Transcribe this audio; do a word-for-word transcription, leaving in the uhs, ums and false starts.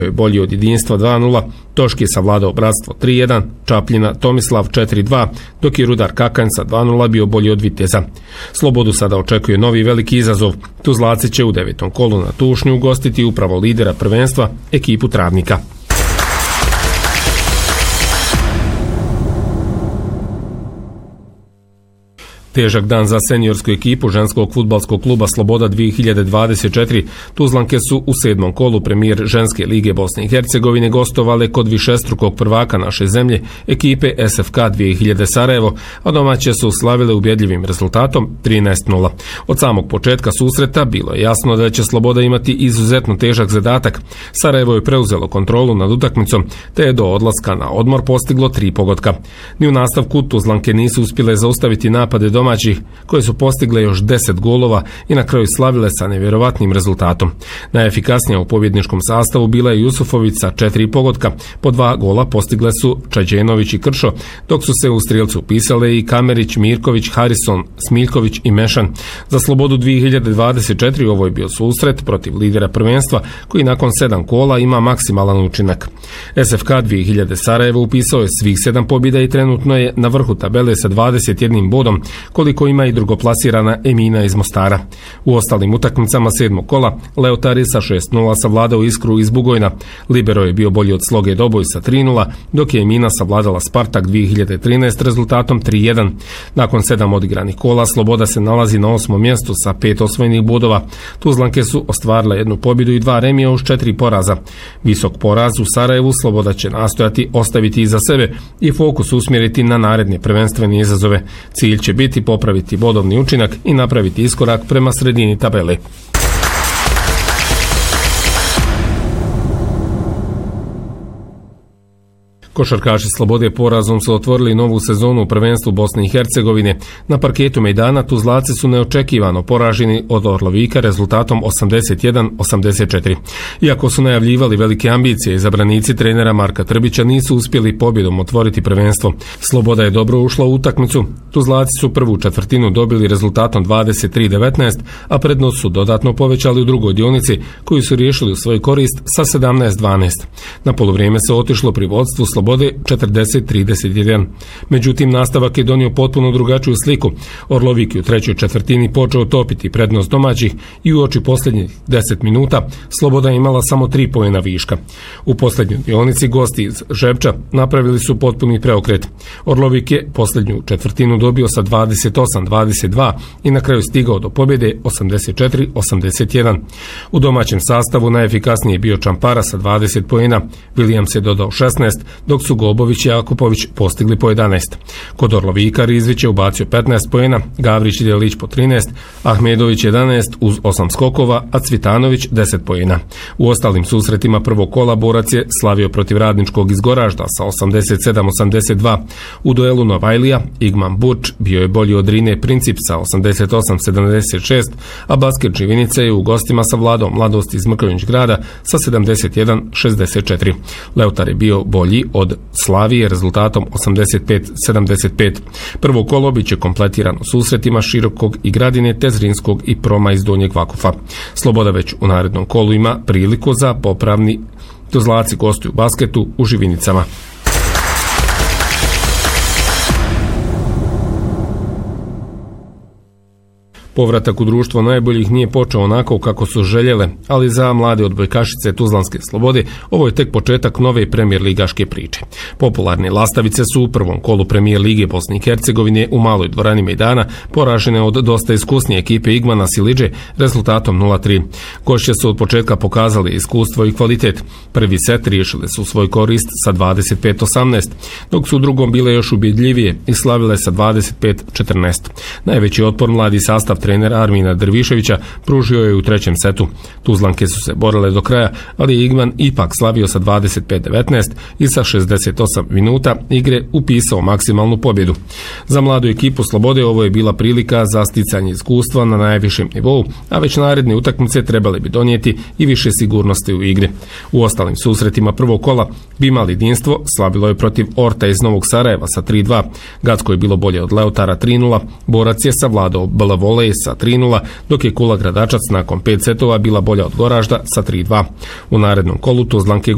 bolji od Jedinstva dva nula, Toški je savladao Bratstvo tri jedan, Čapljina Tomislav četiri dva, dok je Rudar Kakanjca dva nula bio bolji od Viteza. Slobodu sada očekuje novi veliki izazov. Tuzlaci će u devetom kolu na Tušnju ugostiti upravo lidera prvenstva, ekipu Travnika. Težak dan za seniorsku ekipu ženskog fudbalskog kluba Sloboda dvije hiljade dvadeset četiri. Tuzlanke su u sedmom kolu premijer ženske lige Bosne i Hercegovine gostovale kod višestrukog prvaka naše zemlje, ekipe S F K dvije hiljade Sarajevo, a domaće su slavile ubjedljivim rezultatom trinaest nula. Od samog početka susreta bilo je jasno da će Sloboda imati izuzetno težak zadatak. Sarajevo je preuzelo kontrolu nad utakmicom, te je do odlaska na odmor postiglo tri pogotka. Ni u nastavku Tuzlanke nisu uspjele zaustaviti napade do domaćih, koje su postigle još deset golova i na kraju slavile sa nevjerovatnim rezultatom. Najefikasnija u pobjedničkom sastavu bila je Jusufović sa četiri pogotka, po dva gola postigle su Čađenović i Kršo, dok su se u strijelcu upisale i Kamerić, Mirković, Harison, Smiljković i Mešan. Za Slobodu dvije hiljade dvadeset četiri ovo je bio susret protiv lidera prvenstva, koji nakon sedam kola ima maksimalan učinak. S F K dvije hiljade Sarajevo upisao je svih sedam pobjeda i trenutno je na vrhu tabele sa dvadeset jednim bodom, koliko ima i drugoplasirana Emina iz Mostara. U ostalim utakmicama sedmog kola Leotar je sa šest nula savladao Iskru iz Bugojna. Libero je bio bolji od Sloge Doboj sa tri nula, dok je Emina savladala Spartak dvije hiljade trinaeste rezultatom tri jedan. Nakon sedam odigranih kola Sloboda se nalazi na osmom mjestu sa pet osvojenih bodova. Tuzlanke su ostvarile jednu pobjedu i dva remija uz četiri poraza. Visok poraz u Sarajevu Sloboda će nastojati ostaviti iza sebe i fokus usmjeriti na naredne prvenstvene izazove. Cilj će biti popraviti bodovni učinak i napraviti iskorak prema sredini tabele. Košarkaši Slobode porazom su otvorili novu sezonu u prvenstvu Bosne i Hercegovine. Na parketu mejdana Tuzlaci su neočekivano poraženi od Orlovika rezultatom osamdeset jedan osamdeset četiri. Iako su najavljivali velike ambicije, izabranici trenera Marka Trbića nisu uspjeli pobjedom otvoriti prvenstvo. Sloboda je dobro ušla u utakmicu. Tuzlaci su prvu četvrtinu dobili rezultatom dvadeset tri devetnaest, a prednost su dodatno povećali u drugoj dionici, koju su riješili u svoj korist sa sedamnaest dvanaest. Na poluvrijeme se otišlo pri vodstvu Slobode četrdeset trideset jedan. Međutim, nastavak je donio potpuno drugačiju sliku. Orlovik je u trećoj četvrtini počeo topiti prednost domaćih i u oči posljednjih deset minuta Sloboda je imala samo tri poena viška. U posljednjoj dionici gosti iz Žepča napravili su potpuni preokret. Orlovik je posljednju četvrtinu dobio sa dvadeset osam dvadeset dva i na kraju stigao do pobjede osamdeset četiri osamdeset jedan. U domaćem sastavu najefikasniji je bio Čampara sa dvadeset poena, Williams je dodao šesnaest, dok su Gobović i Jakupović postigli po jedanaest. Kod Orlovika Rizvić je ubacio petnaest poena, Gavrić i Delić po trinaest, Ahmedović jedanaest uz osam skokova, a Cvitanović deset poena. U ostalim susretima prvog kola borac je slavio protiv Radničkog iz Goražda sa osamdeset sedam osamdeset dva. U duelu Novajlija Igman Burč bio je bolji od Rine Princip sa osamdeset osam sedamdeset šest, a basket Živinica je u gostima savladao Mladost iz Mrkonjić Grada sa sedamdeset jedan šezdeset četiri. Leotar je bio bolji od Slavije rezultatom osamdeset pet sedamdeset pet. Prvo kolo biće kompletirano susretima Širokog i Gradine te Zrinskog i Proma iz Donjeg Vakufa. Sloboda već u narednom kolu ima priliku za popravni. Tuzlaci gostuju basketu u Živinicama. Povratak u društvo najboljih nije počeo onako kako su željele, ali za mlade odbojkašice Tuzlanske Slobode ovo je tek početak nove premijer ligaške priče. Popularne Lastavice su u prvom kolu premijer lige Bosne i Hercegovine u maloj dvorani mejdana poražene od dosta iskusnije ekipe Igmana Silidže rezultatom nula tri. Gošće su od početka pokazali iskustvo i kvalitet. Prvi set riješile su svoj korist sa dvadeset pet osamnaest, dok su u drugom bile još ubjedljivije i slavile sa dvadeset pet četrnaest. Najveći otpor mladi sastav trenera Armina Drviševića pružio je u trećem setu. Tuzlanke su se borile do kraja, ali je Igman ipak slavio sa dvadeset pet devetnaest i sa šezdeset osam minuta igre upisao maksimalnu pobjedu. Za mladu ekipu Slobode ovo je bila prilika za sticanje iskustva na najvišem nivou, a već naredne utakmice trebale bi donijeti i više sigurnosti u igri. U ostalim susretima prvog kola Bimal jedinstvo slavilo je protiv Orta iz Novog Sarajeva sa tri dva. Gacko je bilo bolje od Leotara tri nula, Borac je savladao Bela Volej sa tri nula, dok je Kula Gradačac nakon pet setova bila bolja od Goražda sa tri dva. U narednom kolu Tuzlanke